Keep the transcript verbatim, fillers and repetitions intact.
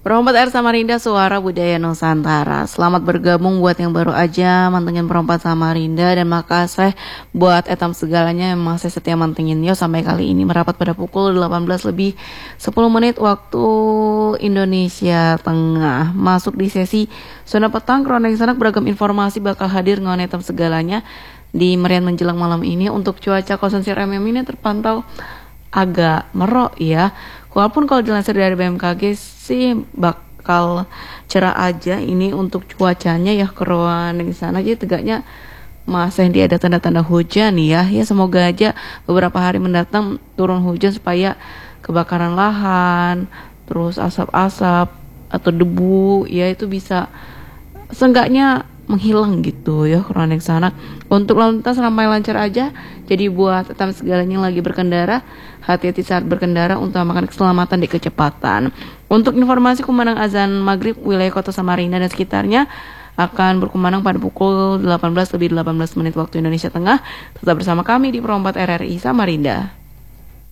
Perompat Air Samarinda, suara budaya Nusantara. Selamat bergabung buat yang baru aja mantengin Perompat Samarinda, dan makasih buat etam segalanya yang masih setia mantengin yo sampai kali ini merapat pada pukul delapan belas lebih sepuluh menit waktu Indonesia Tengah. Masuk di sesi Zona Petang, Kronik Sanak, beragam informasi bakal hadir ngon etam segalanya di merian menjelang malam ini. Untuk cuaca Konsensir M M ini terpantau agak merok ya. Walaupun kalau dilansir dari B M K G sih bakal cerah aja ini untuk cuacanya ya, keruan di sana aja tegaknya masih dia ada tanda-tanda hujan ya. Ya semoga aja beberapa hari mendatang turun hujan supaya kebakaran lahan, terus asap-asap atau debu ya itu bisa seenggaknya menghilang gitu ya kronik sana. Untuk lalu lintas ramai lancar aja. Jadi buat etam segalanya yang lagi berkendara, hati-hati saat berkendara untuk memakan keselamatan di kecepatan. Untuk informasi kumandang azan maghrib wilayah kota Samarinda dan sekitarnya akan berkumandang pada pukul delapan belas lebih delapan belas menit waktu Indonesia Tengah. Tetap bersama kami di Perompat R R I Samarinda.